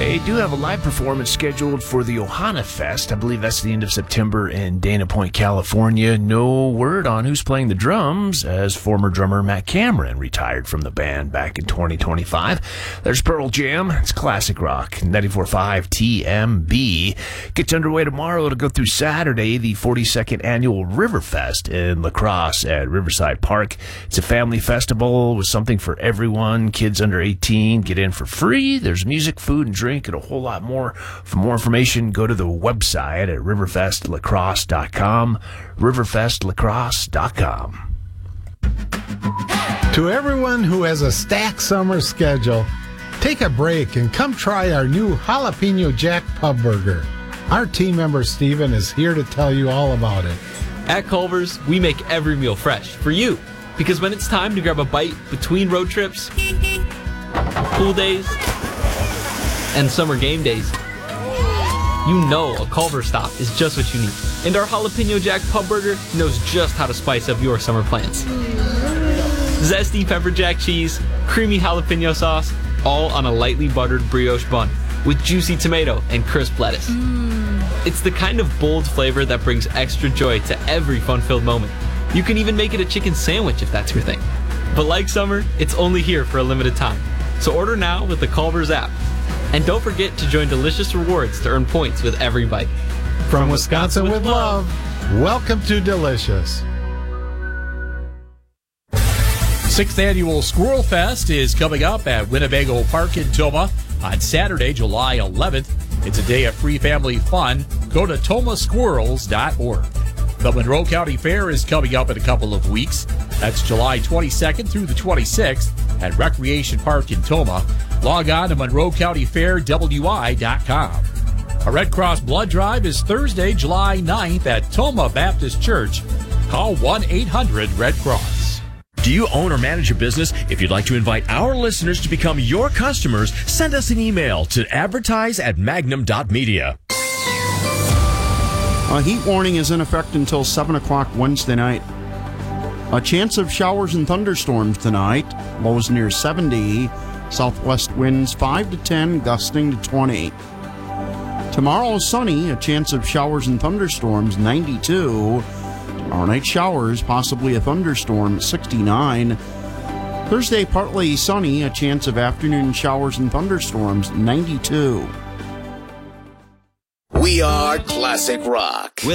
They do have a live performance scheduled for the Ohana Fest. I believe that's the end of September in Dana Point, California. No word on who's playing the drums, as former drummer Matt Cameron retired from the band back in 2025. There's Pearl Jam. It's classic rock. 94.5 TMB. Gets underway tomorrow to go through Saturday, the 42nd annual Riverfest in La Crosse at Riverside Park. It's a family festival with something for everyone. Kids under 18 get in for free. There's music, food, and drink, and a whole lot more. For more information, go to the website at riverfestlacrosse.com, riverfestlacrosse.com. To everyone who has a stacked summer schedule, take a break and come try our new Jalapeno Jack Pub Burger. Our team member Steven is here to tell you all about it. At Culver's, we make every meal fresh for you. Because when it's time to grab a bite between road trips, pool days, and summer game days, you know a Culver's stop is just what you need. And our Jalapeno Jack Pub Burger knows just how to spice up your summer plans. Zesty pepper jack cheese, creamy jalapeno sauce, all on a lightly buttered brioche bun with juicy tomato and crisp lettuce. It's the kind of bold flavor that brings extra joy to every fun-filled moment. You can even make it a chicken sandwich if that's your thing. But like summer, it's only here for a limited time. So order now with the Culver's app. And don't forget to join Delicious Rewards to earn points with every bite. From Wisconsin with love, welcome to Delicious. 6th Annual Squirrel Fest is coming up at Winnebago Park in Tomah on Saturday, July 11th. It's a day of free family fun. Go to tomasquirrels.org. The Monroe County Fair is coming up in a couple of weeks. That's July 22nd through the 26th at Recreation Park in Tomah. Log on to MonroeCountyFairWI.com. A Red Cross blood drive is Thursday, July 9th at Tomah Baptist Church. Call 1-800-RED-CROSS. Do you own or manage a business? If you'd like to invite our listeners to become your customers, send us an email to advertise@magnum.media. A heat warning is in effect until 7 o'clock Wednesday night. A chance of showers and thunderstorms tonight. Lows near 70. Southwest winds 5 to 10, gusting to 20. Tomorrow is sunny. A chance of showers and thunderstorms, 92. Tomorrow night showers, possibly a thunderstorm, 69. Thursday partly sunny. A chance of afternoon showers and thunderstorms, 92. We are Classic Rock.